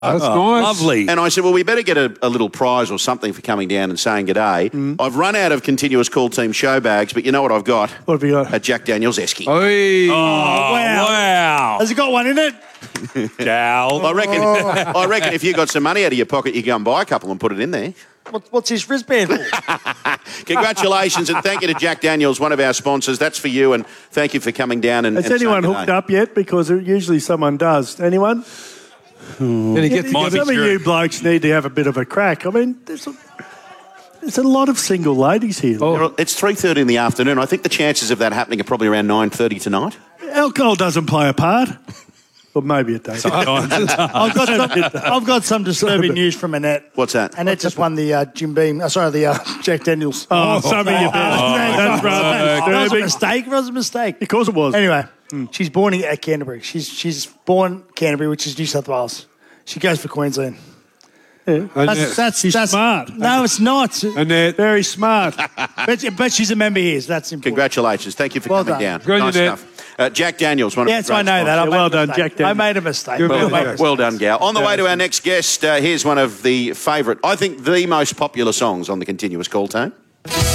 That's nice. Lovely. And I said, well, we better get a little prize or something for coming down and saying g'day. I've run out of continuous call team show bags, but you know what I've got? What have you got? A Jack Daniels esky. Oi. Wow. Has it got one in it? Gal. I reckon if you got some money out of your pocket, you go and buy a couple and put it in there. What's his wristband for? Congratulations and thank you to Jack Daniels, one of our sponsors. That's for you, and thank you for coming down and Has and anyone saying hooked g'day. up yet? Because usually someone does. Anyone? Can you get Might be Some of true. you blokes need to have a bit of a crack. I mean, there's a lot of single ladies here. Well, it's 3:30 in the afternoon. I think the chances of that happening are probably around 9:30 tonight. Alcohol doesn't play a part. Or maybe it does. I've got some disturbing news from Annette. What's that? Annette just won the Jim Beam. the Jack Daniels. Some of you That's rather That was a disturbing. mistake. It was a mistake. Of course it was. Anyway, she's born at Canterbury. She's born Canterbury, which is New South Wales. She goes for Queensland. That's smart. No, it's not. Annette. Very smart. But she's a member here, so that's important. Congratulations. Thank you for Well coming done. down. Good, Nice Annette. stuff. Jack Daniels, one of Yes, the great I know that. sponsors. well done, Jack Daniels. I made a mistake. Good I man. made a mistake. Well done, Gal. On the way to our next guest, here's one of the favourite, I think the most popular songs on the continuous call team.